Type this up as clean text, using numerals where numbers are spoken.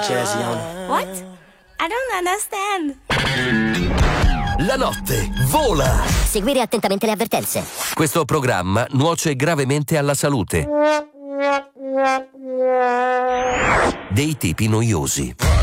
Cesione. What? I don't understand. La notte vola. Seguire attentamente le avvertenze. Questo programma nuoce gravemente alla salute. Dei tipi noiosi.